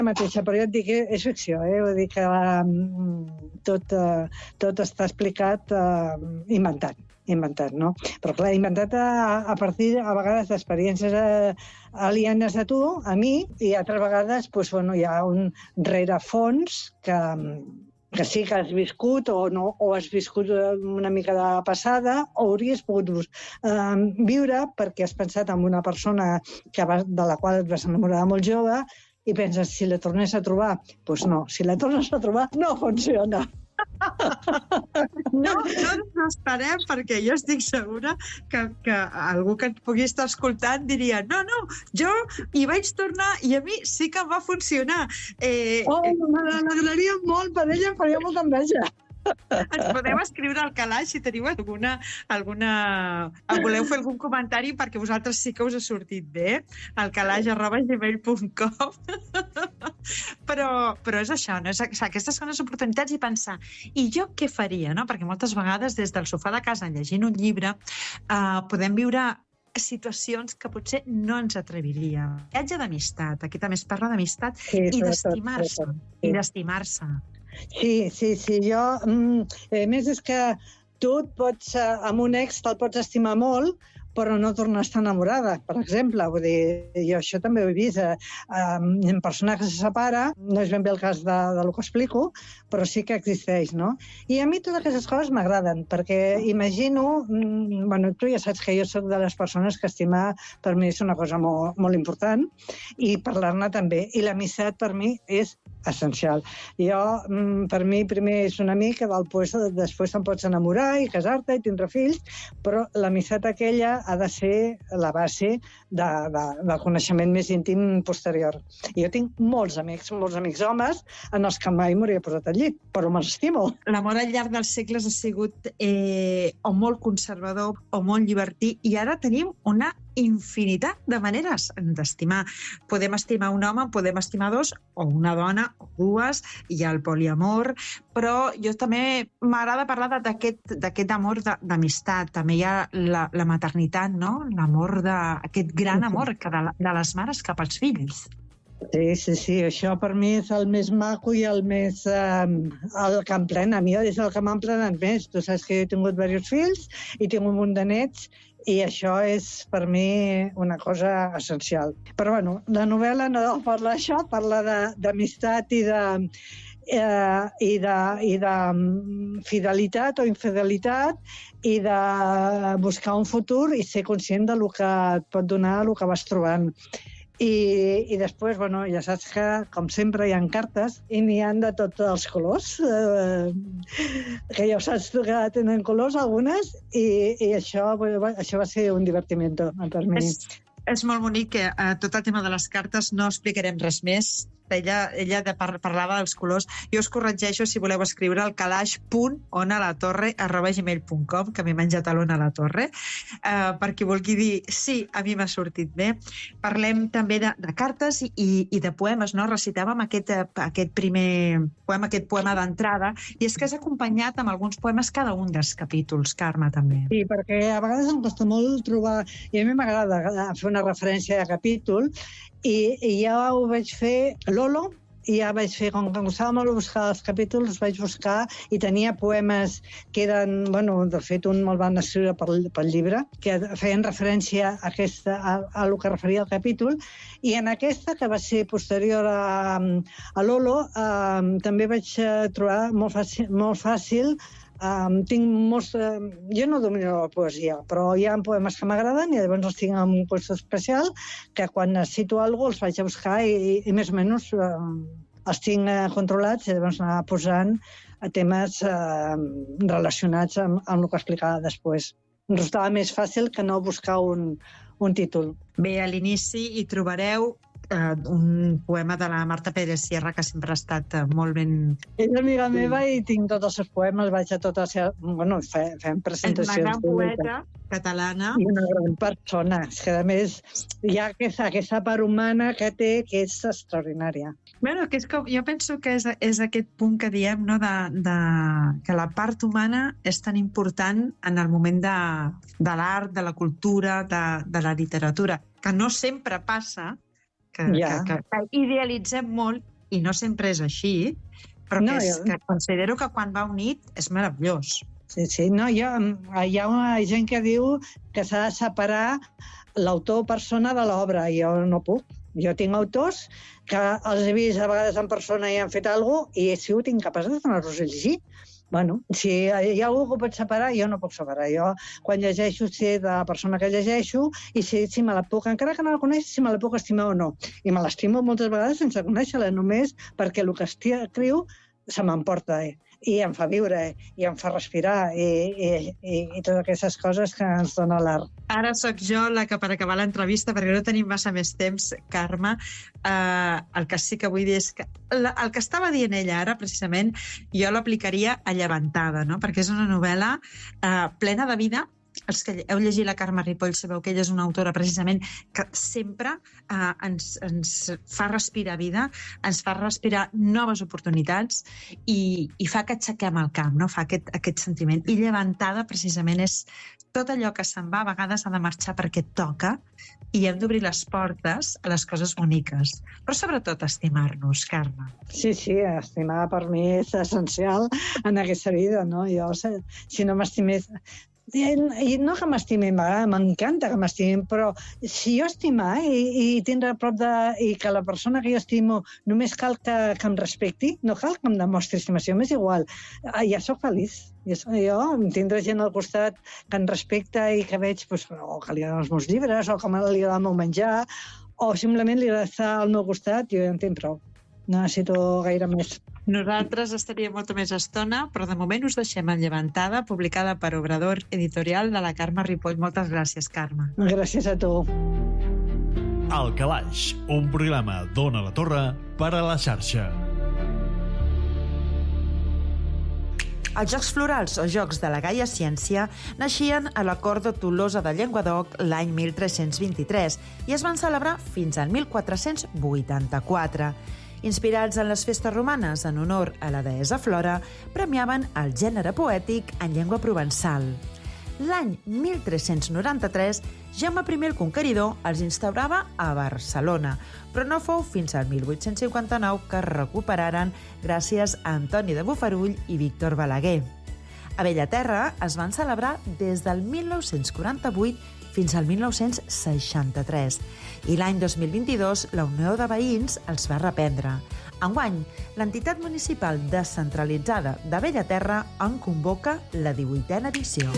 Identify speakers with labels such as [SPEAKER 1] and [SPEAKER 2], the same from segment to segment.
[SPEAKER 1] mateixa, però jo et dic que és ficció, vull dir que tot està explicat inventat, no? Però clar, inventat a partir, a vegades, d'experiències alienes a tu, a mi, i altres vegades hi ha un rerefons que sí que has viscut o no, o has viscut una mica de passada, o hauries pogut viure perquè has pensat en una persona de la qual et vas enamorar molt jove i penses, si la tornés a trobar, doncs no, si la tornes a trobar, no funciona.
[SPEAKER 2] No ens esperem, perquè jo estic segura que algú que et pugui estar escoltant diria, no, jo hi vaig tornar i a mi sí que em va funcionar.
[SPEAKER 1] M'agradaria molt per ella, em faria molta enveja.
[SPEAKER 2] Ens podeu escriure al calaix si teniu alguna... Voleu fer algun comentari perquè vosaltres sí que us ha sortit bé, al calaix@gmail.com. Però és això, no? Aquestes són les oportunitats i pensar, i jo què faria, no? Perquè moltes vegades des del sofà de casa llegint un llibre podem viure situacions que potser no ens atreviríem. Viatge d'amistat, aquí també es parla d'amistat i d'estimar-se. I d'estimar-se.
[SPEAKER 1] Sí, jo... A més, és que tu amb un ex te'l pots estimar molt, però no tornar a estar enamorada, per exemple. Vull dir, jo això també ho he vist. En persona que se separa, no és ben bé el cas del que explico, però sí que existeix, no? I a mi totes aquestes coses m'agraden, perquè imagino... Bueno, tu ja saps que jo soc de les persones que estimar per mi és una cosa molt, molt important, i parlar-ne també. I l'amistat per mi és essencial. Jo, per mi, primer és un amic que després te'n pots enamorar i casar-te i tindre fills, però l'amistat aquella ha de ser la base del coneixement més íntim posterior. I jo tinc molts amics homes en els que mai m'hauria posat al llit, però me'ls estimo.
[SPEAKER 2] L'amor al llarg dels segles ha sigut o molt conservador o molt llibertí, i ara tenim una infinitat de maneres d'estimar. Podem estimar un home, podem estimar dos, o una dona, o dues, hi ha el poliamor, però jo també m'agrada parlar d'aquest amor d'amistat. També hi ha la maternitat, no? L'amor aquest gran amor de les mares cap als fills.
[SPEAKER 1] Sí, això per mi és el més maco i el més... el que em pren a mi, és el que m'ha emprenat més. Tu saps que he tingut diversos fills i tinc un munt de nets, i això és per mi una cosa essencial. Però bueno, la novel·la no parla d'això, parla d'amistat i de fidelitat o infidelitat, i de buscar un futur i ser conscient del que et pot donar el que vas trobant. I després, bueno, ja saps que, com sempre, hi ha cartes i n'hi ha de tots els colors, que ja saps que tenen colors algunes, i això va ser un divertiment per mi.
[SPEAKER 2] És molt bonic que tot el tema de les cartes no explicarem res més. Ella parlava dels colors. Jo us corregeixo, si voleu escriure al calaix.onalatorre@gmail.com, que m'he menjat a l'Ona la Torre, per qui vulgui dir sí, a mi m'ha sortit bé. Parlem també de cartes i de poemes, no? Recitàvem aquest primer poema, aquest poema d'entrada, i és que és acompanyat amb alguns poemes cada un dels capítols, Carme, també.
[SPEAKER 1] Sí, perquè a vegades em costa molt trobar, i a mi m'agrada fer una referència de capítol, i ja ho vaig fer Lolo, i ja vaig fer, com que em gustava molt buscar els capítols, vaig buscar i tenia poemes que eren, bueno, de fet un me'l van escriure pel llibre, que feien referència a el que referia al capítol, i en aquesta, que va ser posterior a Lolo, també vaig trobar molt fàcil. Jo no domino la poesia, però hi ha poemes que m'agraden i llavors els tinc en un lloc especial, que quan necessito alguna cosa els vaig a buscar i més o menys els tinc controlats, i llavors anar posant temes relacionats amb el que explicava després. Em resultava més fàcil que no buscar un títol.
[SPEAKER 2] Bé, a l'inici hi trobareu un poema de la Marta Pérez Sierra, que sempre ha estat molt ben...
[SPEAKER 1] És amiga meva i tinc tots els seus poemes, vaig a totes... Bueno, fem presentacions.
[SPEAKER 2] És una gran poeta catalana.
[SPEAKER 1] I una gran persona. És que, a més, hi ha aquesta part humana que té, que és extraordinària.
[SPEAKER 2] Bueno, que és com, jo penso que és aquest punt que diem, no, que la part humana és tan important en el moment de l'art, de la cultura, de la literatura, que no sempre passa, que idealitzem molt i no sempre és així, però
[SPEAKER 1] No,
[SPEAKER 2] que considero que quan va unit és meravellós.
[SPEAKER 1] Sí, no, hi ha gent que diu que s'ha de separar l'autor o persona de l'obra, i jo no puc. Jo tinc autors que els he vist a vegades en persona i han fet alguna cosa, i he sigut incapaç de donar-los a llegir. Bueno, si hi ha algú que ho pot separar, jo no puc separar. Jo, quan llegeixo, sé de la persona que llegeixo i sé si me la puc, encara que no la coneixi, si me la puc estimar o no. I me l'estimo moltes vegades sense conèixer-la, només perquè el que escriu se m'emporta, i em fa viure, i em fa respirar, i totes aquestes coses que ens dona l'art.
[SPEAKER 2] Ara sóc jo la que, per acabar l'entrevista, perquè no tenim massa més temps, Carme, el que sí que vull dir és que el que estava dient ella ara, precisament, jo l'aplicaria a Llevantada, no? Perquè és una novel·la plena de vida. Els que heu llegit la Carme Ripoll sabeu que ella és una autora precisament que sempre ens fa respirar vida, ens fa respirar noves oportunitats i fa que aixequem el camp, no? Fa aquest sentiment. I Llevantada precisament és tot allò que se'n va, a vegades ha de marxar perquè toca, i hem d'obrir les portes a les coses boniques. Però sobretot estimar-nos, Carme.
[SPEAKER 1] Sí, estimar per mi és essencial en aquesta vida, no? Jo, si no m'estimés... I no que m'estimin, m'encanta que m'estimin, però si jo estimar i tindre a prop i que la persona que jo estimo només cal que em respecti, no cal que em demostri estimació, m'és igual, ja sóc feliç. Jo tindré gent al costat que em respecta i que veig o que li agraden els meus llibres, o que li agrada el meu menjar, o simplement li agrada estar al meu costat, jo ja en tinc prou. No necessito gaire més.
[SPEAKER 2] Nosaltres estaríem molta més estona, però de moment us deixem en Llevantada, publicada per Obrador Editorial de la Carme Ripoll. Moltes gràcies, Carme.
[SPEAKER 1] Gràcies a tu.
[SPEAKER 3] El Calaix, un programa d'Ona la Torre per a la xarxa.
[SPEAKER 4] Els Jocs Florals, o Jocs de la Gaia Ciència, naixien a la cort de Tolosa de Llenguadoc l'any 1323 i es van celebrar fins al 1484. Inspirats en les festes romanes en honor a la deessa Flora, premiaven el gènere poètic en llengua provençal. L'any 1393, Jaume I el Conqueridor els instaurava a Barcelona, però no fou fins al 1859 que es recuperaren gràcies a Antoni de Bofarull i Víctor Balaguer. A Bellaterra es van celebrar des del 1948 fins al 1963, i l'any 2022 la Unió de Veïns els va reprendre. Enguany, l'entitat municipal descentralitzada de Bellaterra en convoca la 18a edició.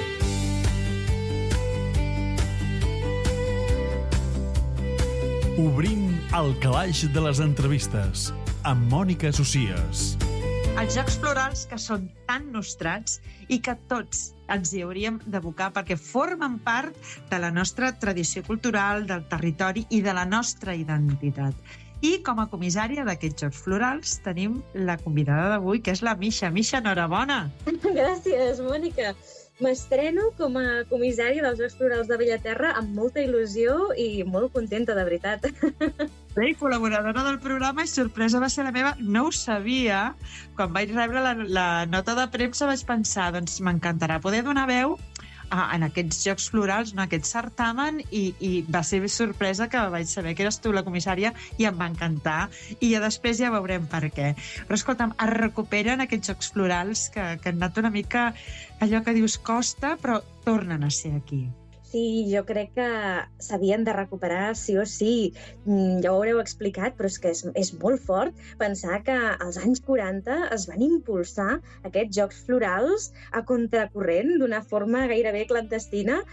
[SPEAKER 3] Obrim el calaix de les entrevistes amb Mònica Socias.
[SPEAKER 2] Els Jocs Florals, que són tan nostrats i que tots ens hi hauríem d'abocar perquè formen part de la nostra tradició cultural, del territori i de la nostra identitat. I com a comissària d'aquests Jocs Florals tenim la convidada d'avui, que és la Misha. Misha, enhorabona!
[SPEAKER 5] Gràcies, Mònica! M'estreno com a comissària dels Jocs Florals de Bellaterra amb molta il·lusió i molt contenta, de veritat.
[SPEAKER 2] Bé, col·laboradora del programa, i sorpresa va ser la meva, no ho sabia. Quan vaig rebre la nota de premsa vaig pensar, doncs m'encantarà poder donar veu en aquests Jocs Florals, en aquest certamen, i va ser sorpresa que vaig saber que eres tu la comissària i em va encantar, i ja després ja veurem per què. Però escolta'm, es recuperen aquests Jocs Florals que han anat una mica allò que dius costa, però tornen a ser aquí.
[SPEAKER 5] Sí, jo crec que s'havien de recuperar sí o sí. Ja ho haureu explicat, però és que és molt fort pensar que als anys 40 es van impulsar aquests Jocs Florals a contracorrent d'una forma gairebé clandestina,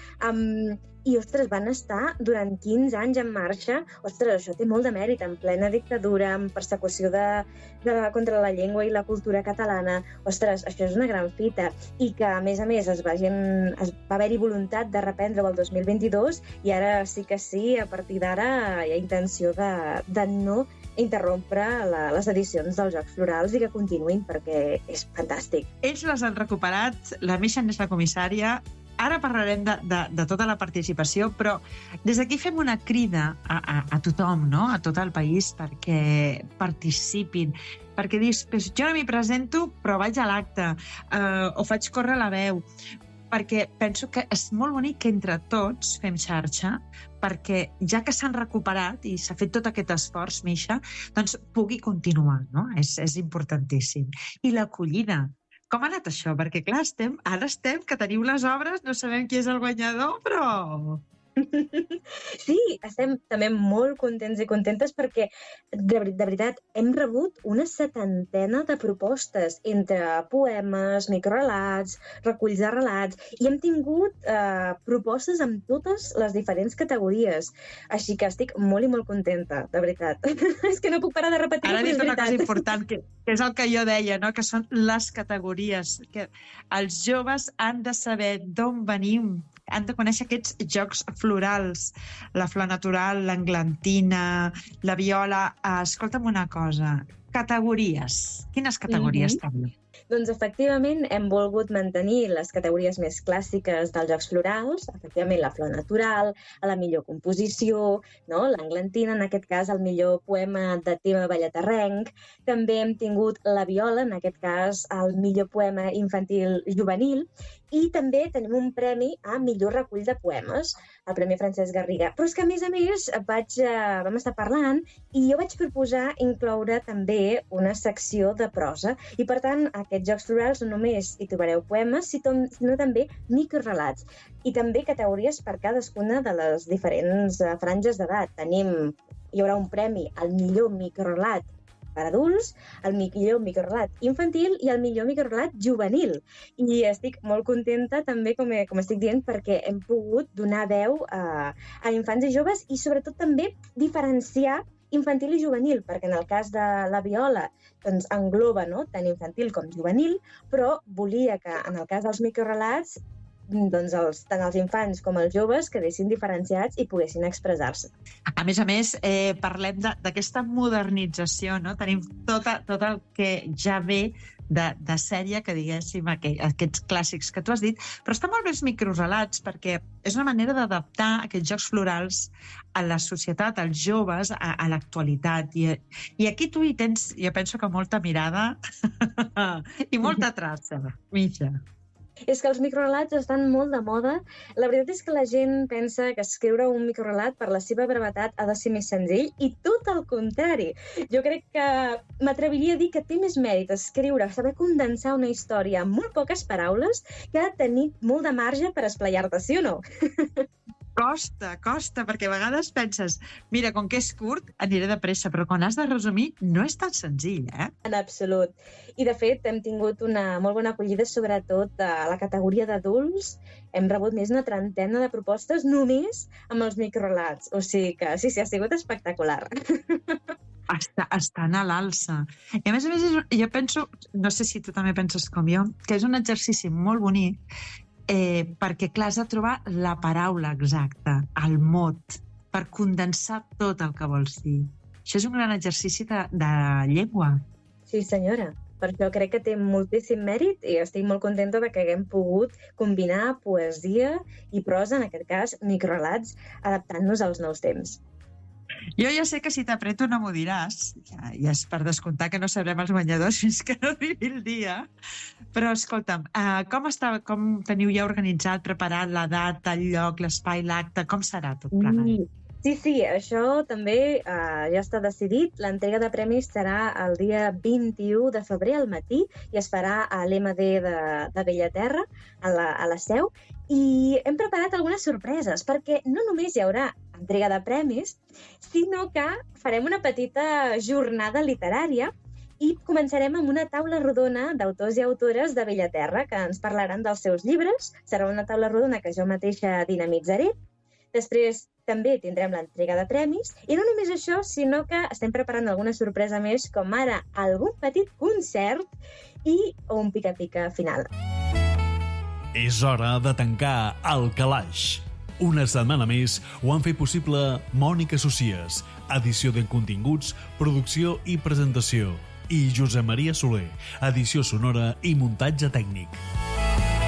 [SPEAKER 5] i, ostres, van estar durant 15 anys en marxa. Ostres, això té molt de mèrit, en plena dictadura, en persecució contra la llengua i la cultura catalana. Ostres, això és una gran fita. I que, a més, va haver-hi voluntat de reprendre-ho el 2022, i ara sí que sí, a partir d'ara hi ha intenció de no interrompre les edicions dels Jocs Florals i que continuïn, perquè és fantàstic.
[SPEAKER 2] Ells les han recuperat, la Misha és la comissària. Ara parlarem de tota la participació, però des d'aquí fem una crida a tothom, no? A tot el país, perquè participin, perquè dius, jo no m'hi presento, però vaig a l'acte, o faig córrer la veu. perquè penso que és molt bonic que entre tots fem xarxa, perquè ja que s'han recuperat i s'ha fet tot aquest esforç, Misha, doncs pugui continuar, no? És importantíssim. I l'acollida. Com ha anat això? Perquè, clar, ara estem, que teniu les obres, no sabem qui és el guanyador, però...
[SPEAKER 5] Sí, estem també molt contents i contentes perquè, de veritat, hem rebut una 70ena de propostes entre poemes, microrelats, reculls de relats, i hem tingut propostes amb totes les diferents categories. Així que estic molt i molt contenta, de veritat. És que no puc parar de repetir-ho,
[SPEAKER 2] Ara he
[SPEAKER 5] però és
[SPEAKER 2] dit una
[SPEAKER 5] veritat.
[SPEAKER 2] cosa important, que és el que jo deia, no? Que són les categories, que els joves han de saber d'on venim, han de conèixer aquests jocs florals, la flor natural, l'englantina, la viola. Escolta'm una cosa, categories. Quines categories teniu?
[SPEAKER 5] Doncs, efectivament, hem volgut mantenir les categories més clàssiques dels jocs florals, efectivament, la flor natural, a la millor composició, no? L'englantina, en aquest cas, el millor poema de tema ballaterrenc. També hem tingut la viola, en aquest cas, el millor poema infantil juvenil, i també tenim un premi a millor recull de poemes, el Premi Francesc Garriga. Però és que, a més, vam estar parlant i jo vaig proposar incloure també una secció de prosa. I, per tant, aquests jocs florals no només hi trobareu poemes, sinó també microrelats. I també categories per cadascuna de les diferents franges d'edat. Hi haurà un premi al millor microrelat per adults, el millor microrelat infantil i el millor microrelat juvenil. I estic molt contenta també, com estic dient, perquè hem pogut donar veu a infants i joves i sobretot també diferenciar infantil i juvenil, perquè en el cas de la viola doncs engloba, no?, tant infantil com juvenil, però volia que en el cas dels microrelats doncs tant els infants com els joves quedessin diferenciats i poguessin expressar-se.
[SPEAKER 2] A més, parlem d'aquesta modernització, no? Tenim tot el que ja ve de sèrie, que diguéssim, aquests clàssics que tu has dit, però està molt bé els microrelats, perquè és una manera d'adaptar aquests jocs florals a la societat, als joves, a l'actualitat. I aquí tu hi tens, jo penso que molta mirada i molta traça, Misha.
[SPEAKER 5] És que els microrelats estan molt de moda. La veritat és que la gent pensa que escriure un microrelat per la seva brevetat ha de ser més senzill i tot el contrari. Jo crec que m'atreviria a dir que té més mèrit saber condensar una història amb molt poques paraules que tenir molt de marge per esplaiar-te, sí o no?
[SPEAKER 2] Costa, perquè a vegades penses, mira, com que és curt, aniré de pressa, però quan has de resumir no és tan senzill, eh?
[SPEAKER 5] En absolut. I, de fet, hem tingut una molt bona acollida, sobretot a la categoria d'adults. Hem rebut més d'una 30ena de propostes només amb els microrelats. O sigui que sí, ha sigut espectacular.
[SPEAKER 2] Estan a l'alça. I a més, jo penso, no sé si tu també penses com jo, que és un exercici molt bonic, perquè, clar, has de trobar la paraula exacta, el mot, per condensar tot el que vols dir. Això és un gran exercici de llengua.
[SPEAKER 5] Sí, senyora. Per això crec que té moltíssim mèrit i estic molt contenta de que haguem pogut combinar poesia i prosa, en aquest cas, microrelats, adaptant-nos als nous temps.
[SPEAKER 2] Jo ja sé que si t'apreto no m'ho diràs, ja és per descomptar que no sabrem els guanyadors fins que no arribi el dia, però escolta'm, com teniu ja organitzat, preparat la data, el lloc, l'espai, l'acte, com serà tot plegat?
[SPEAKER 5] Sí, això també ja està decidit. L'entrega de premis serà el dia 21 de febrer al matí i es farà a l'MD de Bellaterra, a la Seu, i hem preparat algunes sorpreses, perquè no només hi haurà entrega de premis, sinó que farem una petita jornada literària i començarem amb una taula rodona d'autors i autores de Bellaterra que ens parlaran dels seus llibres. Serà una taula rodona que jo mateixa dinamitzaré. Després també tindrem l'entrega de premis i no només això, sinó que estem preparant alguna sorpresa més, com ara algun petit concert i un pica-pica final.
[SPEAKER 3] És hora de tancar el calaix. Una setmana més ho han fet possible Mònica Socies, edició de continguts, producció i presentació, i Josep Maria Soler, edició sonora i muntatge tècnic.